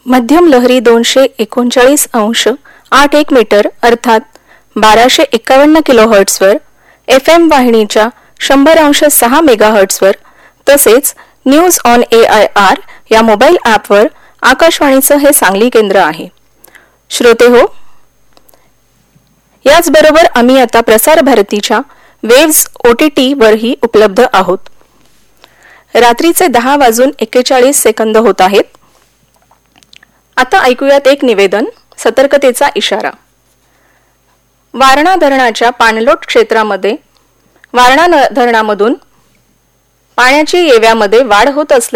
मध्यम लहरी 239 अंश 81 मीटर अर्थात 1251 किलोहर्ट्झवर, FM वाहिनीच्या 100.6 मेगाहर्ट्झवर तसेच न्यूज ऑन AIR या मोबाईल ॲपवर आकाशवाणीचं हे सांगली केंद्र आहे. श्रोते हो, याचबरोबर आम्ही आता प्रसार भारतीच्या वेव्स OTT वरही उपलब्ध आहोत. रात्रीचे 10:41 होत आहेत. आता ऐकूयात एक निवेदन, सतर्कतेचा इशारा. वारणा धरणाच्या पाणलोट क्षेत्रामध्ये वारणा धरणामधून पाण्याची येव्यामध्ये वाढ होत असल्याने